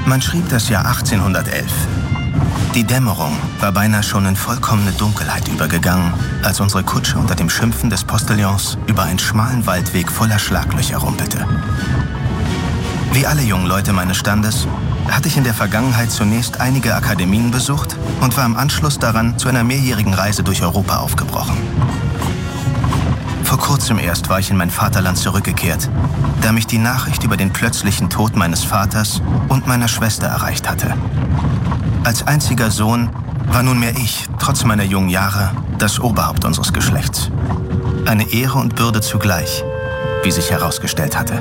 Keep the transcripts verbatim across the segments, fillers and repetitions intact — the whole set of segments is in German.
Man schrieb das Jahr achtzehnhundertelf. Die Dämmerung war beinahe schon in vollkommene Dunkelheit übergegangen, als unsere Kutsche unter dem Schimpfen des Postillons über einen schmalen Waldweg voller Schlaglöcher rumpelte. Wie alle jungen Leute meines Standes hatte ich in der Vergangenheit zunächst einige Akademien besucht und war im Anschluss daran zu einer mehrjährigen Reise durch Europa aufgebrochen. Vor kurzem erst war ich in mein Vaterland zurückgekehrt, da mich die Nachricht über den plötzlichen Tod meines Vaters und meiner Schwester erreicht hatte. Als einziger Sohn war nunmehr ich, trotz meiner jungen Jahre, das Oberhaupt unseres Geschlechts. Eine Ehre und Bürde zugleich, wie sich herausgestellt hatte.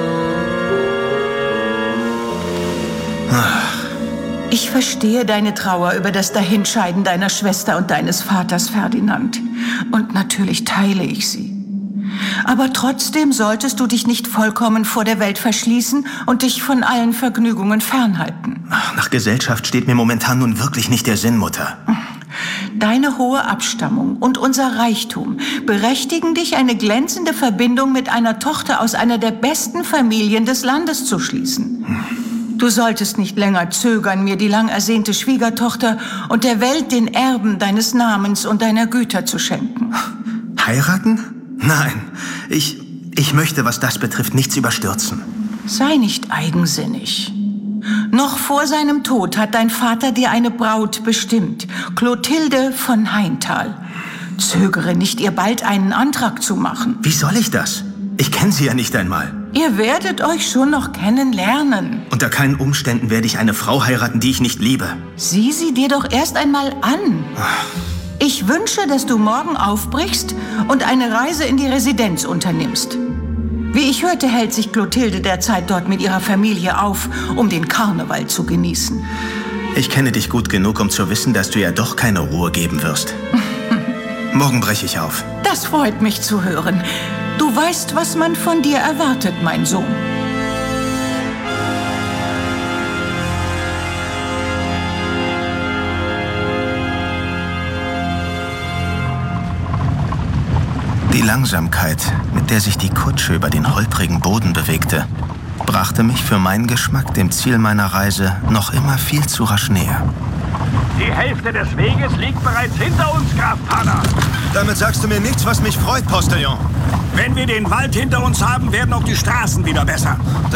Ich verstehe deine Trauer über das Dahinscheiden deiner Schwester und deines Vaters, Ferdinand. Und natürlich teile ich sie. Aber trotzdem solltest du dich nicht vollkommen vor der Welt verschließen und dich von allen Vergnügungen fernhalten. Nach Gesellschaft steht mir momentan nun wirklich nicht der Sinn, Mutter. Deine hohe Abstammung und unser Reichtum berechtigen dich, eine glänzende Verbindung mit einer Tochter aus einer der besten Familien des Landes zu schließen. Du solltest nicht länger zögern, mir die lang ersehnte Schwiegertochter und der Welt den Erben deines Namens und deiner Güter zu schenken. Heiraten? Nein, ich, ich möchte, was das betrifft, nichts überstürzen. Sei nicht eigensinnig. Noch vor seinem Tod hat dein Vater dir eine Braut bestimmt, Clotilde von Haintal. Zögere nicht, ihr bald einen Antrag zu machen. Wie soll ich das? Ich kenne sie ja nicht einmal. Ihr werdet euch schon noch kennenlernen. Unter keinen Umständen werde ich eine Frau heiraten, die ich nicht liebe. Sieh sie dir doch erst einmal an. Ich wünsche, dass du morgen aufbrichst und eine Reise in die Residenz unternimmst. Wie ich hörte, hält sich Clotilde derzeit dort mit ihrer Familie auf, um den Karneval zu genießen. Ich kenne dich gut genug, um zu wissen, dass du ja doch keine Ruhe geben wirst. Morgen breche ich auf. Das freut mich zu hören. Du weißt, was man von dir erwartet, mein Sohn. Die Langsamkeit, mit der sich die Kutsche über den holprigen Boden bewegte, brachte mich für meinen Geschmack dem Ziel meiner Reise noch immer viel zu rasch näher. Die Hälfte des Weges liegt bereits hinter uns, Graf Pana. Damit sagst du mir nichts, was mich freut, Postillon. Wenn wir den Wald hinter uns haben, werden auch die Straßen wieder besser.